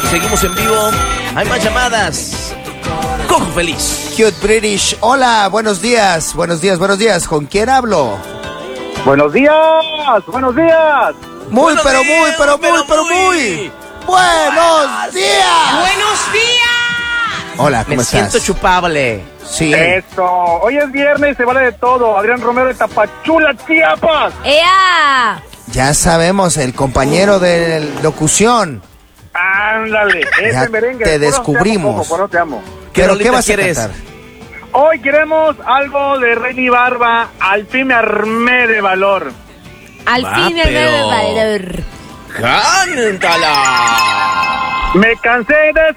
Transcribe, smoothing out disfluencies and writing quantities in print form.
Seguimos en vivo. Hay más llamadas. Cojo feliz. Cute British. Hola, buenos días. Buenos días, buenos días. ¿Con quién hablo? Buenos días, buenos días. Muy, Buenos pero días, muy, pero pero muy, pero muy. muy. ¡Buenos días! ¡Buenos días! Hola, ¿cómo Me estás? siento chupable. Sí. Esto, hoy es viernes, se vale de todo. Adrián Romero de Tapachula, Chiapas. ¡Ea! Ya sabemos, el compañero de locución. Ándale, Ya ese merengue. te Por eso descubrimos. Por eso te amo. ¿Qué ¿Pero rolita qué vas quieres? a cantar? Hoy queremos algo de Reni Barba. Al fin me armé de valor. Al Va, fin me pero- da el valor. ¡Cántala! Me cansé de